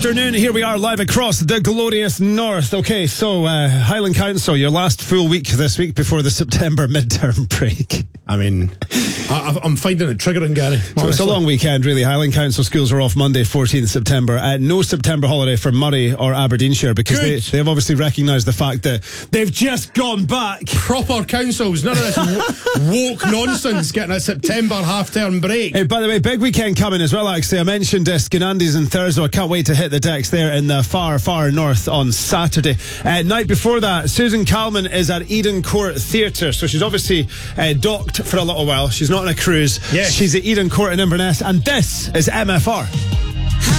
afternoon. Here we are live across the glorious north. Okay, so Highland Council, your last full week this week before the September midterm break. I mean, I'm finding it triggering, Gary. So it's a long weekend, really. Highland Council schools are off Monday, 14th September. No September holiday for Murray or Aberdeenshire because they have obviously recognised the fact that they've just gone back. Proper councils, none of this woke nonsense getting a September half-term break. Hey, by the way, big weekend coming as well, actually. I mentioned Skinandis and Thursday. I can't wait to hit the decks there in the far, far north on Saturday. Night before that, Susan Calman is at Eden Court Theatre. So she's obviously docked for a little while. She's not on a cruise. Yes. She's at Eden Court in Inverness. And this is MFR.